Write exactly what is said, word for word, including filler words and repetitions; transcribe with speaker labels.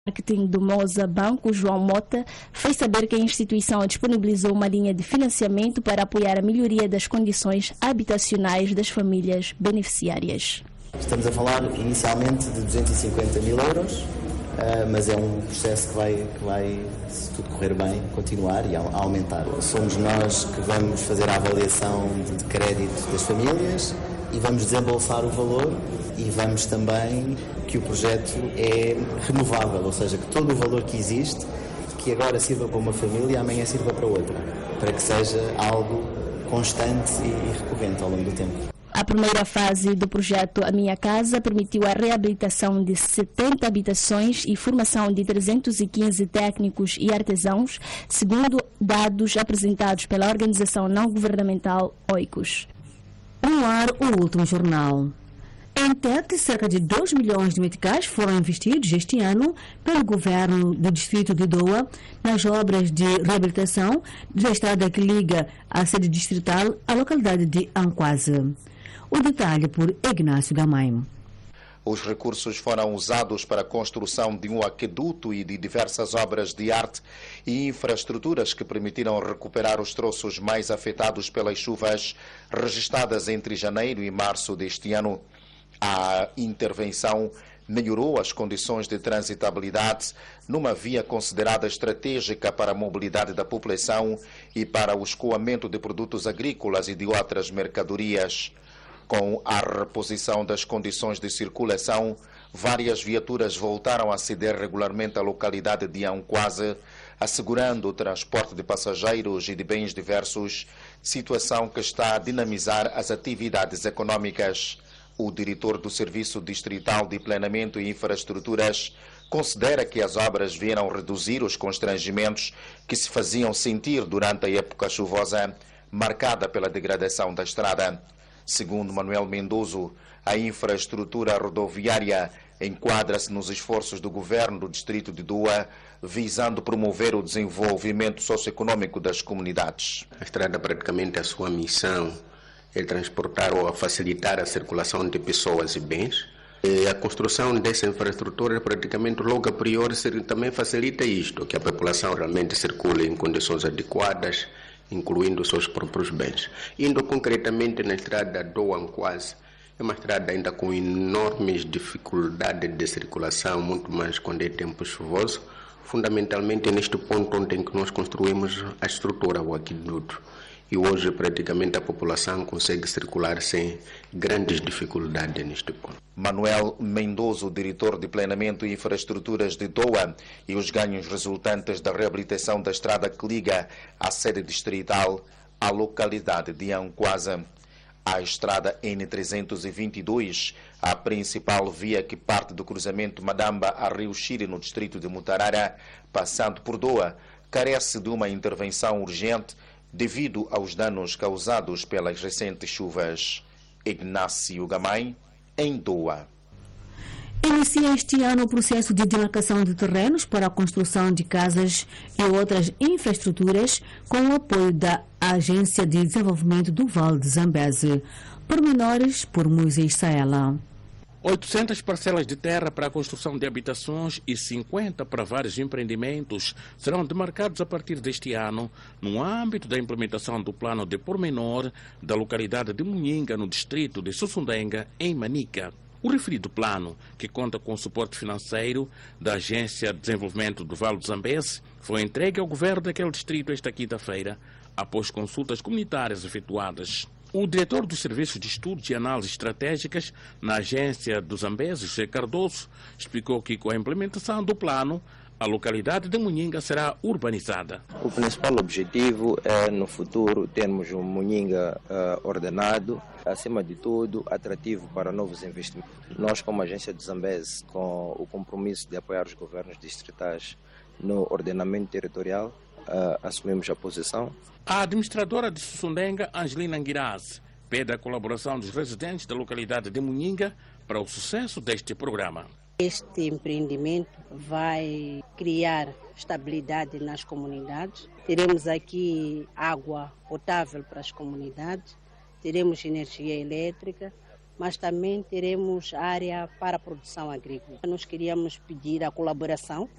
Speaker 1: Marketing do Moza Banco, João Mota, fez saber que a instituição disponibilizou uma linha de financiamento para apoiar a melhoria das condições habitacionais das famílias beneficiárias.
Speaker 2: Estamos a falar inicialmente de duzentos e cinquenta mil euros, mas é um processo que vai, que vai, se tudo correr bem, continuar e aumentar. Somos nós que vamos fazer a avaliação de crédito das famílias e vamos desembolsar o valor e vamos também que o projeto é renovável, ou seja, que todo o valor que existe, que agora sirva para uma família, amanhã sirva para outra, para que seja algo constante e recorrente ao longo do tempo.
Speaker 1: A primeira fase do projeto A Minha Casa permitiu a reabilitação de setenta habitações e formação de trezentos e quinze técnicos e artesãos, segundo dados apresentados pela organização não-governamental Oikos.
Speaker 3: No ar, o último jornal. Em Tete, cerca de dois milhões de meticais foram investidos este ano pelo governo do distrito de Doa nas obras de reabilitação da estrada que liga a sede distrital à localidade de Anquaze. O detalhe por Ignácio Gamay.
Speaker 4: Os recursos foram usados para a construção de um aqueduto e de diversas obras de arte e infraestruturas que permitiram recuperar os troços mais afetados pelas chuvas registradas entre janeiro e março deste ano. A intervenção melhorou as condições de transitabilidade numa via considerada estratégica para a mobilidade da população e para o escoamento de produtos agrícolas e de outras mercadorias. Com a reposição das condições de circulação, várias viaturas voltaram a aceder regularmente à localidade de Anquaze, assegurando o transporte de passageiros e de bens diversos, situação que está a dinamizar as atividades econômicas. O diretor do Serviço Distrital de Planeamento e Infraestruturas considera que as obras vieram reduzir os constrangimentos que se faziam sentir durante a época chuvosa, marcada pela degradação da estrada. Segundo Manuel Mendozo, a infraestrutura rodoviária enquadra-se nos esforços do governo do distrito de Doa, visando promover o desenvolvimento socioeconômico das comunidades.
Speaker 5: A estrada, praticamente, a sua missão é transportar ou facilitar a circulação de pessoas e bens. E a construção dessa infraestrutura, praticamente, logo a priori, também facilita isto, que a população realmente circule em condições adequadas, incluindo os seus próprios bens. Indo concretamente na estrada do Anquaze, é uma estrada ainda com enormes dificuldades de circulação, muito mais quando é tempo chuvoso, fundamentalmente neste ponto onde em que nós construímos a estrutura, o aqueduto. E hoje praticamente a população consegue circular sem grandes dificuldades neste ponto.
Speaker 4: Manuel Mendozo, diretor de Planeamento e Infraestruturas de Doa, e os ganhos resultantes da reabilitação da estrada que liga a sede distrital à localidade de Anquaze. A estrada N trezentos e vinte e dois, a principal via que parte do cruzamento Madamba a Rio Xiri, no distrito de Mutarara, passando por Doa, carece de uma intervenção urgente devido aos danos causados pelas recentes chuvas. Ignácio Gamay, em Doa.
Speaker 3: Inicia este ano o processo de demarcação de terrenos para a construção de casas e outras infraestruturas com o apoio da Agência de Desenvolvimento do Vale de Zambeze. Pormenores por Moisés Saela.
Speaker 6: oitocentas parcelas de terra para a construção de habitações e cinquenta para vários empreendimentos serão demarcados a partir deste ano no âmbito da implementação do plano de pormenor da localidade de Munhinga, no distrito de Sussundenga, em Manica. O referido plano, que conta com o suporte financeiro da Agência de Desenvolvimento do Vale do Zambeze, foi entregue ao governo daquele distrito esta quinta-feira, após consultas comunitárias efetuadas. O diretor dos Serviços de Estudos e Análises Estratégicas na Agência do Zambeze, José Cardoso, explicou que com a implementação do plano, a localidade de Munhinga será urbanizada.
Speaker 7: O principal objetivo é, no futuro, termos um Munhinga uh, ordenado, acima de tudo, atrativo para novos investimentos. Nós, como Agência do Zambeze, com o compromisso de apoiar os governos distritais no ordenamento territorial, uh, assumimos a posição.
Speaker 6: A administradora de Sussundenga, Angelina Anguiraz, pede a colaboração dos residentes da localidade de Munhinga para o sucesso deste programa.
Speaker 8: Este empreendimento vai criar estabilidade nas comunidades. Teremos aqui água potável para as comunidades, teremos energia elétrica, mas também teremos área para a produção agrícola. Nós queríamos pedir a colaboração